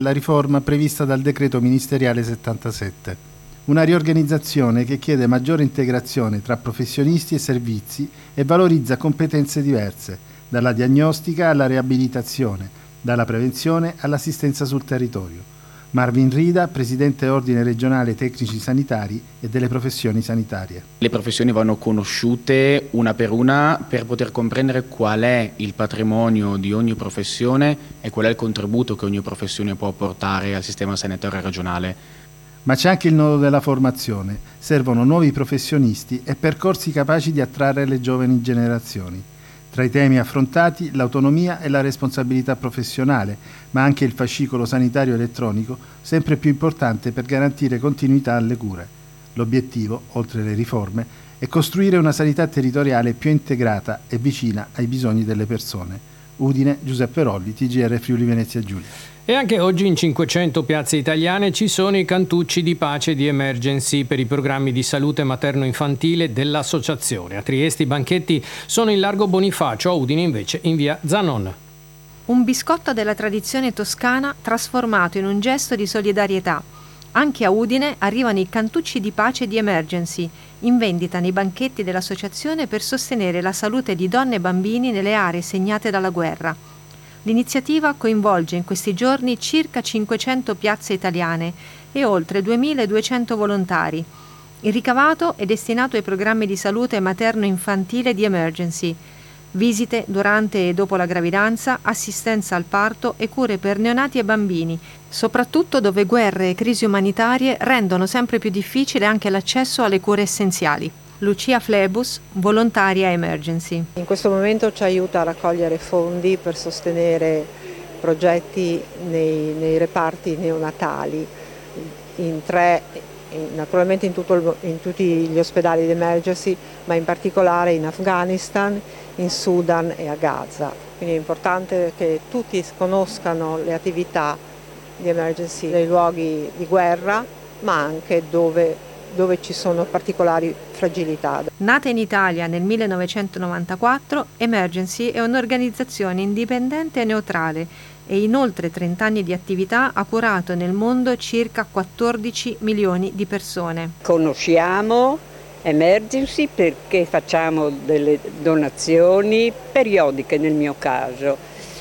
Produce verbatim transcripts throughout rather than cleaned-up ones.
La riforma prevista dal decreto ministeriale settantasette. Una riorganizzazione che chiede maggiore integrazione tra professionisti e servizi e valorizza competenze diverse, dalla diagnostica alla riabilitazione, dalla prevenzione all'assistenza sul territorio. Marvin Rida, Presidente Ordine Regionale Tecnici Sanitari e delle Professioni Sanitarie. Le professioni vanno conosciute una per una per poter comprendere qual è il patrimonio di ogni professione e qual è il contributo che ogni professione può portare al sistema sanitario regionale. Ma c'è anche il nodo della formazione. Servono nuovi professionisti e percorsi capaci di attrarre le giovani generazioni. Tra i temi affrontati l'autonomia e la responsabilità professionale, ma anche il fascicolo sanitario elettronico, sempre più importante per garantire continuità alle cure. L'obiettivo, oltre le riforme, è costruire una sanità territoriale più integrata e vicina ai bisogni delle persone. Udine, Giuseppe Rolli, T G R Friuli Venezia Giulia. E anche oggi in cinquecento piazze italiane ci sono i cantucci di pace di Emergency per i programmi di salute materno-infantile dell'associazione. A Trieste i banchetti sono in largo Bonifacio, a Udine invece in via Zanon. Un biscotto della tradizione toscana trasformato in un gesto di solidarietà. Anche a Udine arrivano i cantucci di pace di Emergency, in vendita nei banchetti dell'associazione per sostenere la salute di donne e bambini nelle aree segnate dalla guerra. L'iniziativa coinvolge in questi giorni circa cinquecento piazze italiane e oltre duemiladuecento volontari. Il ricavato è destinato ai programmi di salute materno-infantile di Emergency, visite durante e dopo la gravidanza, assistenza al parto e cure per neonati e bambini, soprattutto dove guerre e crisi umanitarie rendono sempre più difficile anche l'accesso alle cure essenziali. Lucia Flebus, volontaria Emergency. In questo momento ci aiuta a raccogliere fondi per sostenere progetti nei, nei reparti neonatali, in tre, naturalmente in, tutto il, in tutti gli ospedali di Emergency, ma in particolare in Afghanistan, in Sudan e a Gaza. Quindi è importante che tutti conoscano le attività di Emergency nei luoghi di guerra, ma anche dove dove ci sono particolari fragilità. Nata in Italia nel millenovecentonovantaquattro, Emergency è un'organizzazione indipendente e neutrale e in oltre trenta anni di attività ha curato nel mondo circa quattordici milioni di persone. Conosciamo Emergency perché facciamo delle donazioni periodiche nel mio caso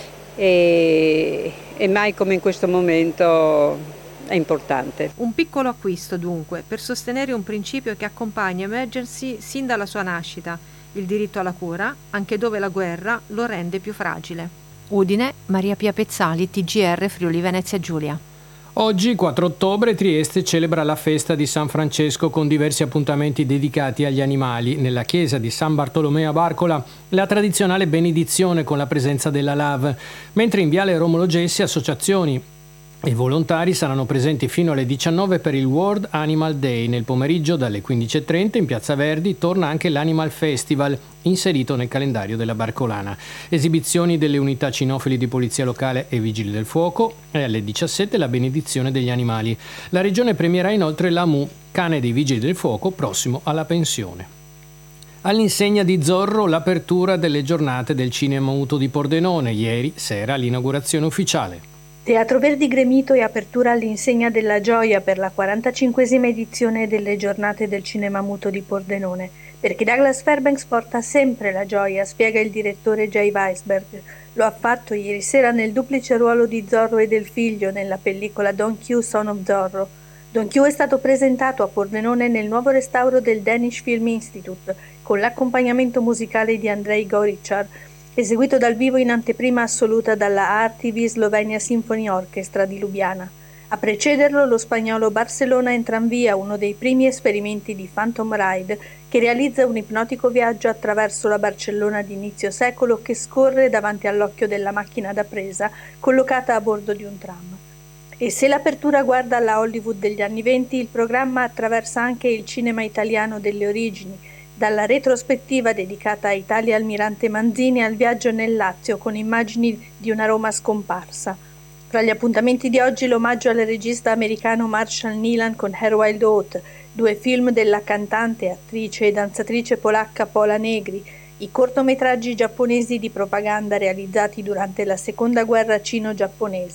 e, e mai come in questo momento è importante. Un piccolo acquisto dunque per sostenere un principio che accompagna Emergency sin dalla sua nascita, il diritto alla cura, anche dove la guerra lo rende più fragile. Udine, Maria Pia Pezzali, T G R Friuli Venezia Giulia. Oggi, quattro ottobre, Trieste celebra la festa di San Francesco con diversi appuntamenti dedicati agli animali. Nella chiesa di San Bartolomeo a Barcola la tradizionale benedizione con la presenza della L A V, mentre in Viale Romolo Gessi associazioni i volontari saranno presenti fino alle diciannove per il World Animal Day. Nel pomeriggio dalle quindici e trenta in Piazza Verdi torna anche l'Animal Festival, inserito nel calendario della Barcolana. Esibizioni delle unità cinofili di polizia locale e vigili del fuoco e alle diciassette la benedizione degli animali. La regione premierà inoltre l'Amu, cane dei vigili del fuoco, prossimo alla pensione. All'insegna di Zorro l'apertura delle giornate del cinema muto di Pordenone. Ieri sera l'inaugurazione ufficiale. Teatro Verdi Gremito e apertura all'insegna della gioia per la quarantacinquesima edizione delle giornate del cinema muto di Pordenone, perché Douglas Fairbanks porta sempre la gioia, spiega il direttore Jay Weisberg. Lo ha fatto ieri sera nel duplice ruolo di Zorro e del figlio nella pellicola Don Q, Son of Zorro. Don Q è stato presentato a Pordenone nel nuovo restauro del Danish Film Institute, con l'accompagnamento musicale di Andrei Gorichar, eseguito dal vivo in anteprima assoluta dalla R T V Slovenia Symphony Orchestra di Lubiana. A precederlo lo spagnolo Barcelona in tranvia, uno dei primi esperimenti di Phantom Ride, che realizza un ipnotico viaggio attraverso la Barcellona di inizio secolo che scorre davanti all'occhio della macchina da presa collocata a bordo di un tram. E se l'apertura guarda alla Hollywood degli anni venti, il programma attraversa anche il cinema italiano delle origini, dalla retrospettiva dedicata a Italia Almirante Manzini al viaggio nel Lazio con immagini di una Roma scomparsa. Fra gli appuntamenti di oggi l'omaggio al regista americano Marshall Nilan con Her Wild Oat, due film della cantante, attrice e danzatrice polacca Pola Negri, i cortometraggi giapponesi di propaganda realizzati durante la seconda guerra cino-giapponese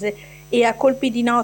e a colpi di notte